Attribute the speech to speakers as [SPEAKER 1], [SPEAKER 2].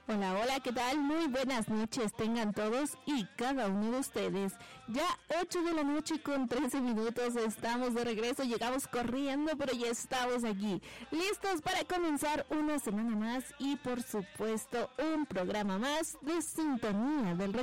[SPEAKER 1] Hola, hola, ¿qué tal? Muy buenas noches tengan todos y cada uno de ustedes. Ya 8 de la noche con 13 minutos, estamos de regreso, llegamos corriendo, pero ya estamos aquí, listos para comenzar una semana más y por supuesto un programa más de Sintonía del